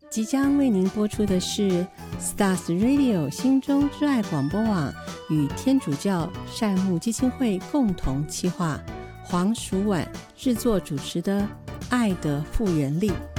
即将为您播出的是 Stars Radio 心中之爱广播网与天主教善牧基金会共同企划，黄淑婉制作主持的《爱的复原力》。